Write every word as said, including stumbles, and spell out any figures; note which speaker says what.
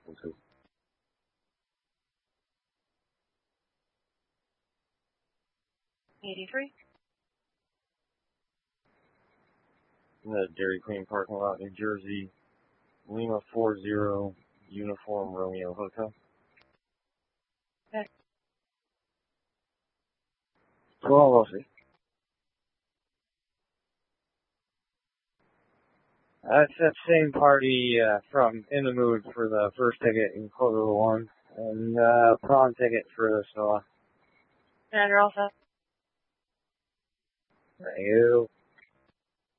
Speaker 1: Hotel.
Speaker 2: eighty-three.
Speaker 1: The Dairy Queen parking lot, New Jersey. Lima four zero Uniform Romeo Hotel.
Speaker 2: Okay.
Speaker 1: twelve oh six. That's that same party uh, from In the Mood for the first ticket in Quarter One, and uh, prom ticket for the Scylla.
Speaker 2: And you're all set.
Speaker 1: Thank you.